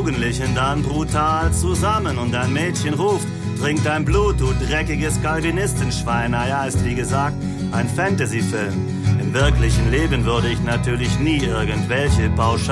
Jugendlichen dann brutal zusammen und ein Mädchen ruft, trink dein Blut, du dreckiges Calvinistenschwein. Naja, ist wie gesagt ein Fantasy-Film. Im wirklichen Leben würde ich natürlich nie irgendwelche pauschal